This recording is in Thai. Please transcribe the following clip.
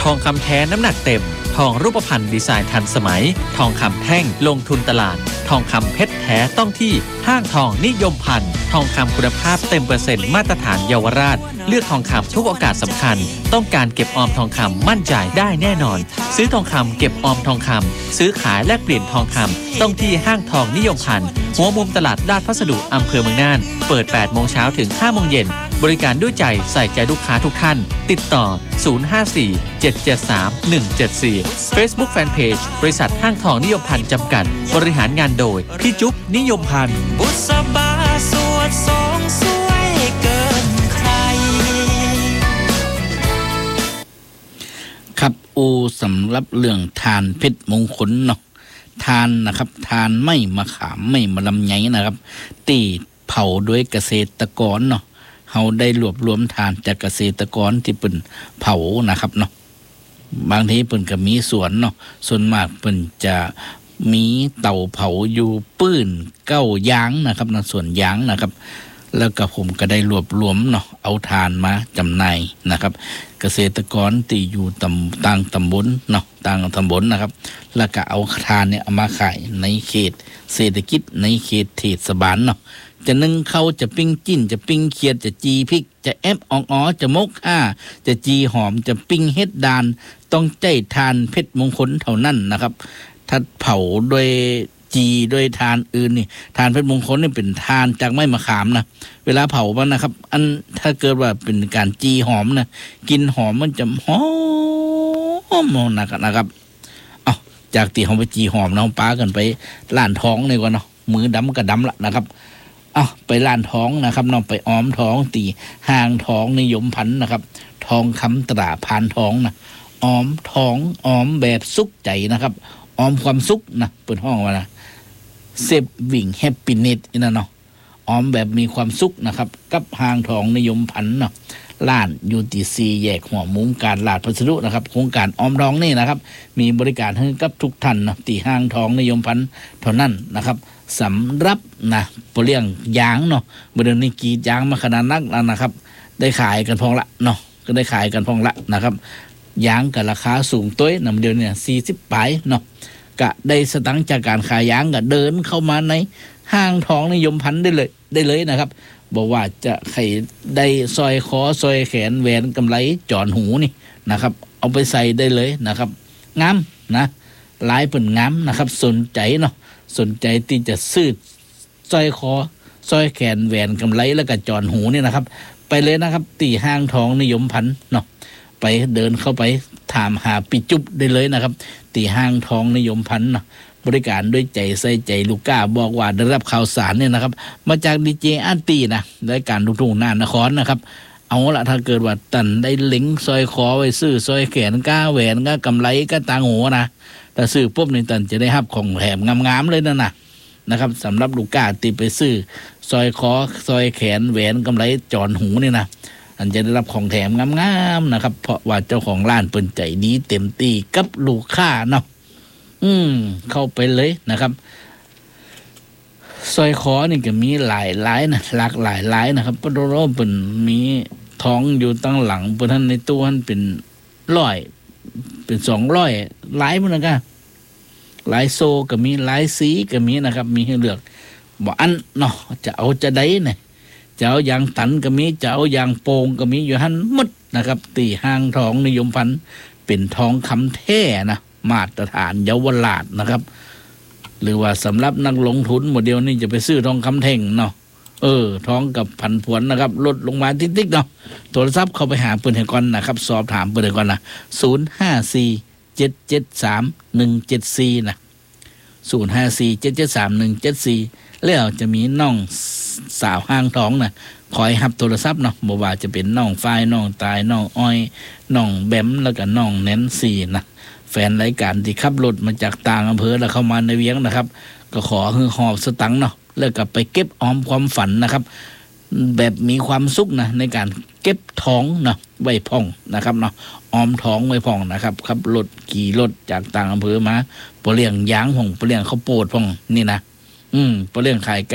ทองคำแท้น้ำหนักเต็มทองรูปพรรณดีไซน์ทันสมัยทองคำแท่งลงทุนตลาดทองคำเพชรแท้ต้องที่ห้างทองนิยมพันธ์ทองคำคุณภาพเต็มเปอร์เซ็นต์มาตรฐานเยาวราชเลือกทองคำทุกโอกาสสำคัญต้องการเก็บออมทองคำมั่นใจได้แน่นอนซื้อทองคำเก็บออมทองคำซื้อขายแลกเปลี่ยนทองคำต้องที่ห้างทองนิยมพันธ์หัวมุมตลาดลาดพัสดุอำเภอเมืองน่านเปิด 8 โมงเช้าถึง 5 โมงเย็นบริการด้วยใจใส่ใจลูกค้าทุกท่านติดต่อ 054-773-174 Facebook Fanpage บริษัทห้างทองนิยมพันธ์จำกัดบริหารงานโดยพี่จุ๊บนิยมพันธ์บุษบาสวดสองสวยเกินใครครับสำหรับเรื่องทานเพชรมงคลเนาะทานนะครับทานไม่มะขามไม่มะลำไยนะครับตีเผาด้วยเกษตรกรเนาะเฮาได้รวบรวมทานจากเกษตรกรที่เปิ้นเผานะครับเนาะบางทีเปิ้นก็มีสวนเนาะส่วนมากเปิ้นจะมีเตาเผาอยู่ปื้นเก้ายางนะครับนะส่วนยางนะครับแล้วก็ผมก็ได้รวบรวมเนาะเอาทานมาจำหน่ายนะครับเกษตรกรที่อยู่ต่างตำบลเนาะต่างตำบลนะครับแล้วก็เอาทานเนี่ยเอามาขายในเขตเศรษฐกิจในเขตเทศบาลเนาะจะนึ่งเขาจะปิ้งจิ้นจะปิ้งเขียดจะจีพริกจะแอบอ๋อจะมกจะจีหอมจะปิ้งเฮ็ดดานต้องใจทานเพชรมงคลเท่านั้นนะครับถ้าเผาโดยจีโดยทานอื่นนี่ทานเพชรมงคลนี่เป็นทานจากไม้มะขามนะเวลาเผามันนะครับอันถ้าเกิดว่าเป็นการจีหอมนะกินหอมมันจะหอมนะครับเอาจากตีหอมไปจีหอมนะป้ากันไปล้านท้องเลยก่อนเนาะมือดำก็ดำละนะครับไปล้านท้องนะครับน้องไปอ้อมท้องตีห่างท้องนิยมพันธุ์นะครับทองคำตราพานท้องนะอ้อมท้องอ้อมแบบสุขใจนะครับอ้อมความสุขนะเปิดห้องว่านะเซฟวิ่งแฮปปี้เน็ตนะเนาะอ้อมแบบมีความสุขนะครับกับห่างท้องนิยมพันธุ์เนาะล้านยูทีซีแยกหัวมุมการลาดพัสดุนะครับโครงการอ้อมท้องนี่นะครับมีบริการให้กับทุกท่านนะตีห่างท้องนิยมพันธุ์เท่านั้นนะครับสำหรับนะเลี้ยงยางเนาะเมื่อเดือนนี้กีดยางมาขนาดนักแล้วนะครับได้ขายกันพองละเนาะก็ได้ขายกันพองละนะครับยางกับราคาสูงต้วยนำเดือนเนี่ย40 ปลายเนาะก็ได้สตังค์จากการขายยางก็เดินเข้ามาในห้างทองนิยมพันธุ์ได้เลยนะครับบอกว่าจะใครได้สร้อยคอสร้อยแขนแหวนกำไลจอนหูนี่นะครับเอาไปใส่ได้เลยนะครับงามนะลายเปิ่นงามนะครับสนใจเนาะสนใจที่จะซื้อสร้อยคอสร้อยแขนแหวนกำไลแล้วก็จอนหูนี่นะครับไปเลยนะครับตีห้างทองนิยมพันธุ์เนาะไปเดินเข้าไปถามหาปิจุบได้เลยนะครับตีห้างทองนิยมพันธุ์เนาะบริการด้วยใจใส่ใจลูกก้าบอกว่าได้รับข่าวสารเนี่ยนะครับมาจากดีเจอาร์ตีนะรายการทุ่งนานครนะครับเอาละถ้าเกิดว่าตันได้เล็งซอยคอไว้ซื้อซอยแขนก้าแหวนก้ากำไลก้าต่างหูนะแต่ซื้อปุ๊บในตันจะได้รับของแถมงามๆเลยนะครับสำหรับลูกก้าตีไปซื้อซอยคอซอยแขนแหวนกำไลจอนหูนี่นะอันจะได้รับของแถมงามๆนะครับเพราะว่าเจ้าของร้านเปิ้นใจดีเต็มตีกับลูกค้าเนาะเข้าไปเลยนะครับซอยคอนี่ก็มีหลายนะหลากหลายนะครับปะโรเปิ้นมีท้องอยู่ตั้งหลังเปิ้นท่านในตู้ท่านเป็น100เป็น200หลายเหมือนกันหลายโซก็มีหลายสีก็มีนะครับมีให้เลือกบ่อันเนาะจะเอาจะได้เนี่ยจะเอายางตันก็มีจะเอายางโป่งก็มีอยู่หั่นหมดนะครับตีห้างทองนิยมพันธุ์เป็นทองคำแท้นะมาตรฐานเยาวราชนะครับหรือว่าสำหรับนักลงทุนโมเดลนี้จะไปซื้อทองคำแท่งเนาะทองกับผันผวนนะครับลดลงมาติ๊กๆเนาะโทรศัพท์เข้าไปหาเปิ้นให้ก่อนนะครับสอบถามเปิ้นให้ก่อนนะ054-773-174นะ054-773-174แล้วจะมีน้องสาวห้างทองนะคอยรับโทรศัพท์เนาะบ่ว่าจะเป็นน้องฝ้ายน้องตายน้องอ้อยน้องแบมแล้วก็น้องแนนซี่นะแฟนรายการที่ขับรถมาจากต่างอำเภอแล้วเข้ามาในเวียงนะครับก็ขอฮือหอบสตังค์เนาะแล้วก็ไปเก็บออมความฝันนะครับแบบมีความสุขนะในการเก็บท้องเนาะไว้พ่องนะครับเนาะออมท้องไว้พ่องนะครับขับรถขี่รถจากต่างอำเภอมาปเลี้ยงยางพ่องปเลี้ยงข้าวโพดพ่องนี่นะปเลี้ยงขาย